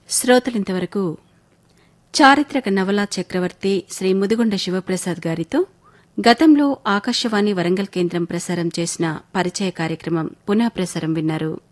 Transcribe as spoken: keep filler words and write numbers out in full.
శ్రోతలింతవరకు చారిత్రక నవలా చక్రవర్తి శ్రీ ముదిగొండ శివప్రసాద్ గారితో గతంలో ఆకాశవాణి వరంగల్ కేంద్రం ప్రసారం చేసిన పరిచయ కార్యక్రమం పునః ప్రసారం విన్నారు.